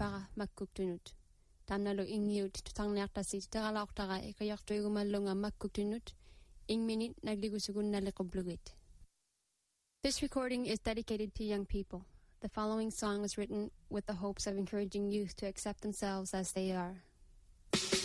taqa makkuktunut. Tamnalu ingiut tutangnartasi teralaortara ikayartuigumallunga makkuktunut. Ingminit nagligusugunnaliqubluit. This recording is dedicated to young people. The following song was written with the hopes of encouraging youth to accept themselves as they are.